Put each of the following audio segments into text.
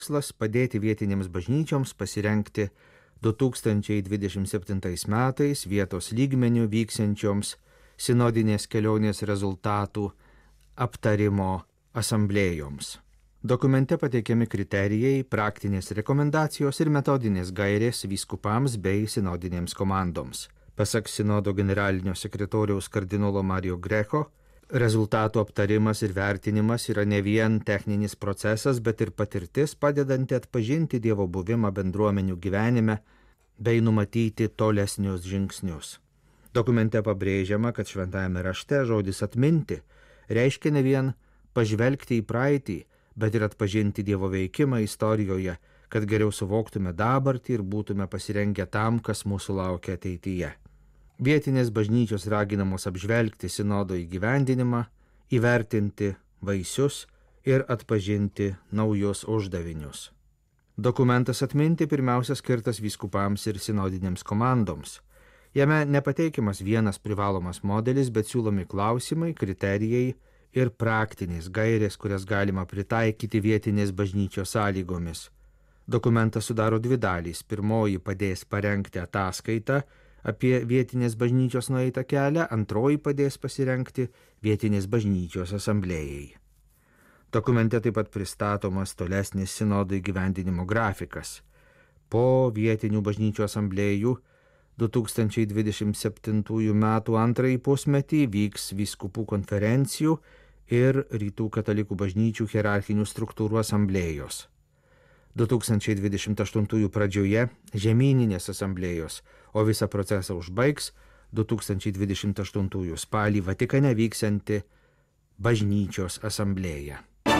tikslas padėti vietinėms bažnyčioms pasirengti 2027 metais vietos lygmenių vyksiančioms sinodinės kelionės rezultatų aptarimo asamblėjoms. Dokumente pateikiami kriterijai, praktinės rekomendacijos ir metodinės gairės vyskupams bei sinodinėms komandoms. Pasak sinodo generalinio sekretoriaus kardinolo Mario Greco, rezultatų aptarimas ir vertinimas yra ne vien techninis procesas, bet ir patirtis padedanti atpažinti Dievo buvimą bendruomenių gyvenime bei numatyti tolesnius žingsnius. Dokumente pabrėžiama, kad šventajame rašte žodis atminti reiškia ne vien pažvelgti į praeitį, bet ir atpažinti Dievo veikimą istorijoje, kad geriau suvoktume dabartį ir būtume pasirengę tam, kas mūsų laukia ateityje. Vietinės bažnyčios raginamos apžvelgti sinodo įgyvendinimą, įvertinti vaisius ir atpažinti naujus uždavinius. Dokumentas atminti pirmiausia skirtas vyskupams ir sinodinėms komandoms. Jame nepateikiamas vienas privalomas modelis, bet siūlomi klausimai, kriterijai ir praktinės gairės, kurias galima pritaikyti vietinės bažnyčios sąlygomis. Dokumentas sudaro dvi dalys. Pirmoji padės parengti ataskaitą apie vietinės bažnyčios nueitą kelią, antroji padės pasirengti vietinės bažnyčios asamblėjai. Dokumente taip pat pristatomas tolesnis sinodo įgyvendinimo grafikas. Po vietinių bažnyčių asamblėjų 2027 metų antrąjį pusmetį vyks vyskupų konferencijų ir rytų katalikų bažnyčių hierarchinių struktūrų asamblėjos. 2028 pradžioje žemyninės asamblėjos, o visą procesą užbaigs 2028 spalį Vatikane vyksianti bažnyčios asamblėja.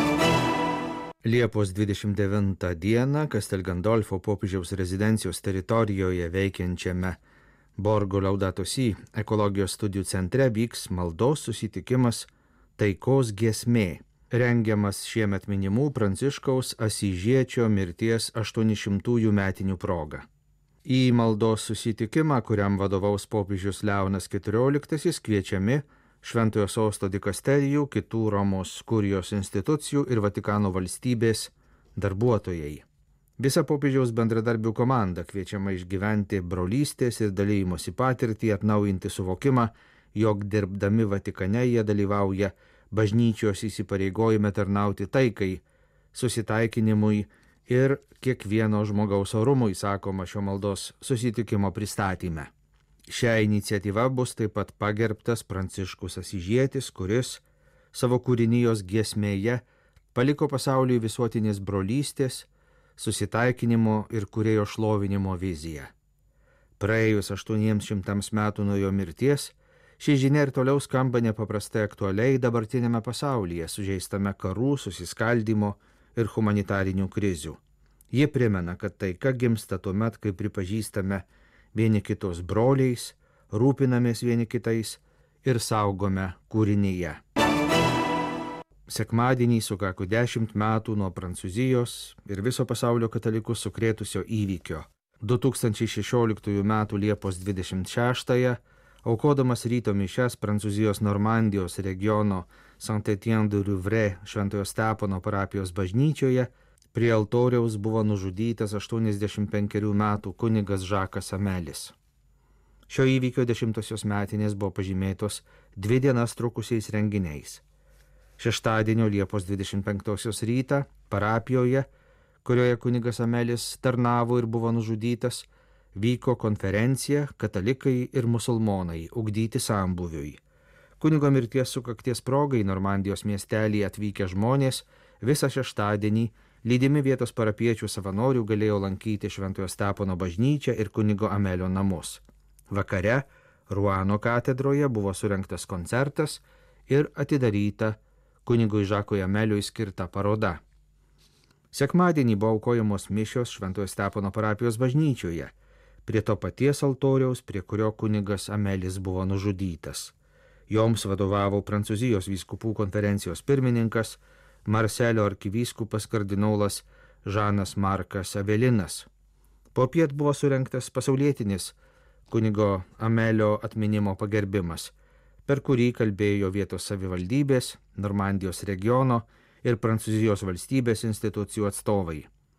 Liepos 29 dieną Kastelgandolfo popiežiaus rezidencijos teritorijoje veikiančiame Borgo Laudato Si ekologijos studijų centre vyks maldos susitikimas Taikos giesmė, rengiamas šiemet minimų Pranciškaus Asyžiečio mirties 800 metinių proga. Į maldos susitikimą, kuriam vadovaus popiežius Leonas XIV, kviečiami Šventojo sosto dikasterijų, kitų Romos kurijos institucijų ir Vatikano valstybės darbuotojai. Visa popiežiaus bendradarbių komanda kviečiama išgyventi brolystės ir dalymosi patirtį, atnaujinti suvokimą, jog dirbdami Vatikane jie dalyvauja bažnyčios įsipareigojime tarnauti taikai, susitaikinimui ir kiekvieno žmogaus orumui, sakoma šio maldos susitikimo pristatyme. Šią iniciatyvą bus taip pat pagerbtas Pranciškus Asyžietis, kuris savo kūrinijos giesmėje paliko pasauliui visuotinės brolystės, susitaikinimo ir kūrėjo šlovinimo viziją. Praėjus 800 metų nuo jo mirties, ši žinia ir toliau skamba nepaprastai aktualiai dabartinėme pasaulyje, sužeistame karų, susiskaldimo ir humanitarinių krizių. Ji primena, kad taika gimsta tuomet, kai pripažįstame vieni kitos broliais, rūpinamės vieni kitais ir saugome kūrinyje. Sekmadienį sukako 10 metų nuo Prancūzijos ir viso pasaulio katalikus sukrėtusio įvykio. 2016 m. Liepos 26-ąją, aukodamas ryto mišias Prancūzijos Normandijos regiono Saint-Étienne-du-Rouvray Šventojo Stepono parapijos bažnyčioje, prie altoriaus buvo nužudytas 85 metų kunigas Žakas Amelis. Šio įvykio 10-osios metinės buvo pažymėtos 2 dienas trukusiais renginiais. Šeštadienio Liepos 25 rytą parapijoje, kurioje kunigas Amelis tarnavo ir buvo nužudytas, vyko konferencija Katalikai ir musulmonai ugdyti sambūviui. Kunigo mirties sukakties progai Normandijos miestelį atvykę žmonės visą šeštadienį, lydimi vietos parapiečių savanorių, galėjo lankyti Šventojo Stepono bažnyčią ir kunigo Amelio namus. Vakare Ruano katedroje buvo surengtas koncertas ir atidaryta kunigui Žakui Ameliui skirta paroda. Sekmadienį buvo aukojamos mišios Šventojo Stepono parapijos bažnyčioje, prie to paties altoriaus, prie kurio kunigas Amelis buvo nužudytas. Joms vadovavo Prancūzijos vyskupų konferencijos pirmininkas, Marselio arkivyskupas kardinolas Žanas Markas Avelinas. Popiet buvo surengtas pasaulietinis kunigo Amelio atminimo pagerbimas, per kurį kalbėjo vietos savivaldybės, Normandijos regiono ir Prancūzijos valstybės institucijų atstovai.